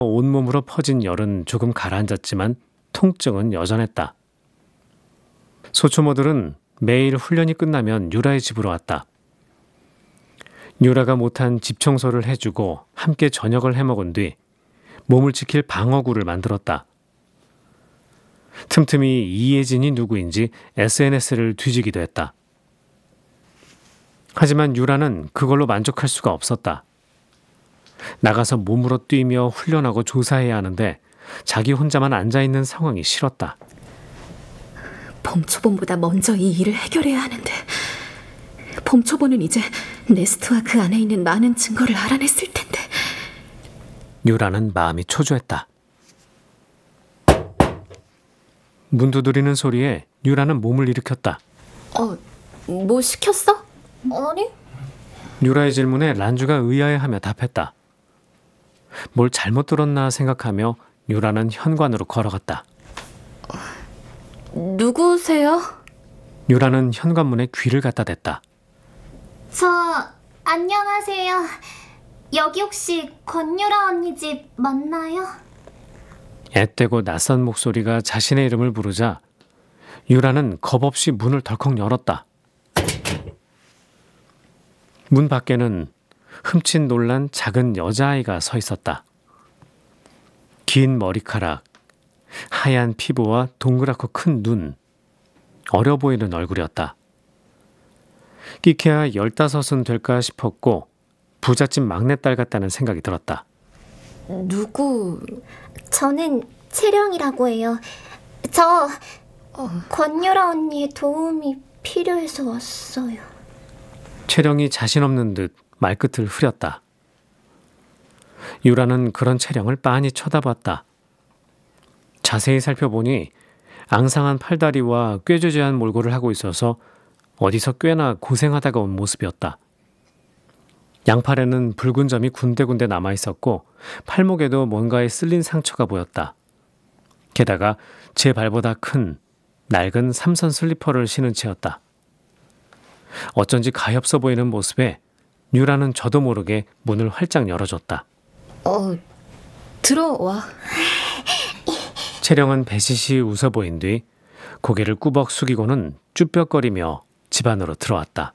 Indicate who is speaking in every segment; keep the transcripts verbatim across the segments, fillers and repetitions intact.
Speaker 1: 온몸으로 퍼진 열은 조금 가라앉았지만 통증은 여전했다. 소초모들은 매일 훈련이 끝나면 유라의 집으로 왔다. 유라가 못한 집 청소를 해주고 함께 저녁을 해먹은 뒤 몸을 지킬 방어구를 만들었다. 틈틈이 이예진이 누구인지 에스엔에스를 뒤지기도 했다. 하지만 유라는 그걸로 만족할 수가 없었다. 나가서 몸으로 뛰며 훈련하고 조사해야 하는데 자기 혼자만 앉아있는 상황이 싫었다.
Speaker 2: 범초본보다 먼저 이 일을 해결해야 하는데 범초본은 이제 네스트와 그 안에 있는 많은 증거를 알아냈을 텐데.
Speaker 1: 유라는 마음이 초조했다. 문 두드리는 소리에 유라는 몸을 일으켰다.
Speaker 2: 어, 뭐 시켰어?
Speaker 3: 아니?
Speaker 1: 유라의 질문에 란주가 의아해하며 답했다. 뭘 잘못 들었나 생각하며 유라는 현관으로 걸어갔다.
Speaker 2: 누구세요?
Speaker 1: 유라는 현관문에 귀를 갖다 댔다.
Speaker 3: 저 안녕하세요. 여기 혹시 권유라 언니 집 맞나요?
Speaker 1: 앳되고 낯선 목소리가 자신의 이름을 부르자 유라는 겁없이 문을 덜컥 열었다. 문 밖에는 흠칫 놀란 작은 여자아이가 서 있었다. 긴 머리카락, 하얀 피부와 동그랗고 큰 눈, 어려 보이는 얼굴이었다. 끼케야 열다섯은 될까 싶었고 부잣집 막내딸 같다는 생각이 들었다.
Speaker 2: 누구?
Speaker 3: 저는 채령이라고 해요. 저 어. 권유라 언니의 도움이 필요해서 왔어요.
Speaker 1: 채령이 자신 없는 듯 말끝을 흐렸다. 유라는 그런 채령을 빤히 쳐다봤다. 자세히 살펴보니 앙상한 팔다리와 꾀죄죄한 몰골을 하고 있어서 어디서 꽤나 고생하다가 온 모습이었다. 양팔에는 붉은 점이 군데군데 남아있었고 팔목에도 뭔가에 쓸린 상처가 보였다. 게다가 제 발보다 큰 낡은 삼선 슬리퍼를 신은 채였다. 어쩐지 가엾어 보이는 모습에 유라는 저도 모르게 문을 활짝 열어줬다.
Speaker 2: 어, 들어와.
Speaker 1: 채령은 배시시 웃어 보인 뒤 고개를 꾸벅 숙이고는 쭈뼛거리며 집 안으로 들어왔다.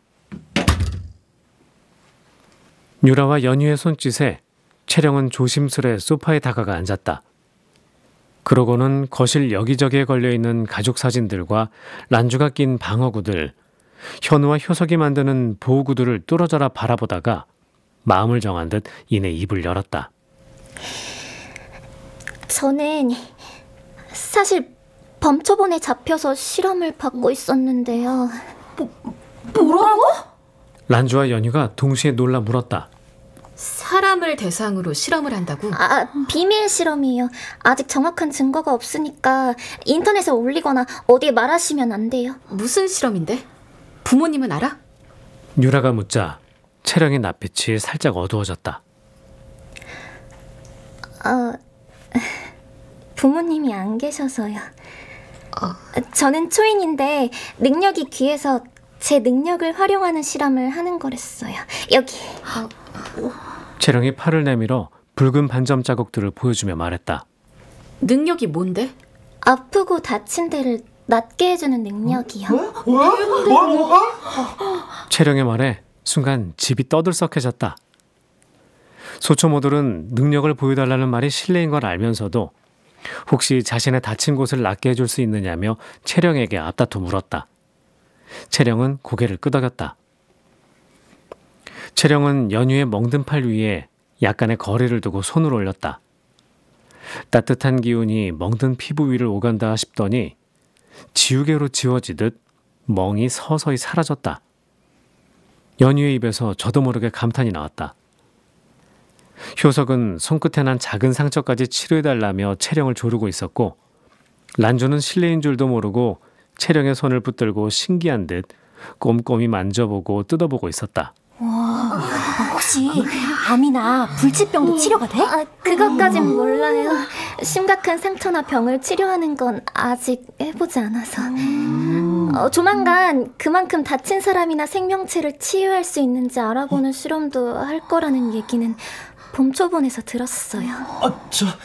Speaker 1: 유라와 연유의 손짓에 채령은 조심스레 소파에 다가가 앉았다. 그러고는 거실 여기저기에 걸려있는 가족 사진들과 란주가 낀 방어구들, 현우와 효석이 만드는 보호구들을 뚫어져라 바라보다가 마음을 정한 듯 이내 입을 열었다.
Speaker 3: 저는 사실 범초본에 잡혀서 실험을 받고 있었는데요.
Speaker 2: 뭐, 뭐라고?
Speaker 1: 란주와 연유가 동시에 놀라 물었다.
Speaker 2: 사람을 대상으로 실험을 한다고?
Speaker 3: 아, 비밀 실험이에요. 아직 정확한 증거가 없으니까 인터넷에 올리거나 어디에 말하시면 안 돼요.
Speaker 2: 무슨 실험인데? 부모님은 알아?
Speaker 1: 유라가 묻자 채령의 낯빛이 살짝 어두워졌다.
Speaker 3: 어, 부모님이 안 계셔서요. 어. 저는 초인인데 능력이 귀해서 제 능력을 활용하는 실험을 하는 거랬어요. 여기. 어.
Speaker 1: 채령이 팔을 내밀어 붉은 반점 자국들을 보여주며 말했다.
Speaker 2: 능력이 뭔데?
Speaker 3: 아프고 다친 데를 낫게 해주는 능력이요.
Speaker 4: 뭐? 뭐? 뭐가?
Speaker 1: 채령의 말에 순간 집이 떠들썩해졌다. 소초모들은 능력을 보여달라는 말이 실례인 걸 알면서도 혹시 자신의 다친 곳을 낫게 해줄 수 있느냐며 채령에게 앞다퉈 물었다. 채령은 고개를 끄덕였다. 채령은 연유의 멍든 팔 위에 약간의 거리를 두고 손을 올렸다. 따뜻한 기운이 멍든 피부 위를 오간다 싶더니 지우개로 지워지듯 멍이 서서히 사라졌다. 연유의 입에서 저도 모르게 감탄이 나왔다. 효석은 손끝에 난 작은 상처까지 치료해달라며 채령을 조르고 있었고 란주는 실례인 줄도 모르고 채령의 손을 붙들고 신기한 듯 꼼꼼히 만져보고 뜯어보고 있었다.
Speaker 5: 와, 혹시 암이나 불치병도 치료가 돼?
Speaker 3: 아, 그것까진 몰라요. 심각한 상처나 병을 치료하는 건 아직 해보지 않아서. 음. 어, 조만간 그만큼 다친 사람이나 생명체를 치유할 수 있는지 알아보는 실험도 할 거라는 얘기는 봄초본에서 들었어요.
Speaker 4: 아, 저